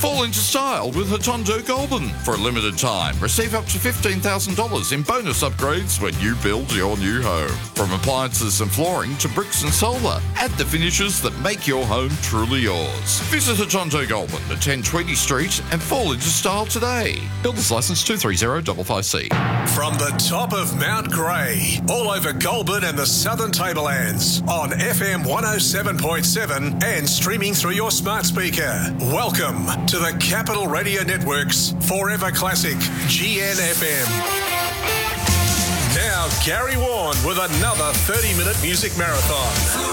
Fall into style with Hotondo Goulburn. For a limited time, receive up to $15,000 in bonus upgrades when you build your new home. From appliances and flooring to bricks and solar, add the finishes that make your home truly yours. Visit Hotondo Goulburn at 1020 Street and fall into style today. Builder's Licence 23055C. From the top of Mount Grey, all over Goulburn and the Southern Tablelands, on FM 107.7 and streaming through your smart speaker. Welcome to the Capital Radio Network's Forever Classic GNFM. Now Gary Warren with another 30-minute music marathon.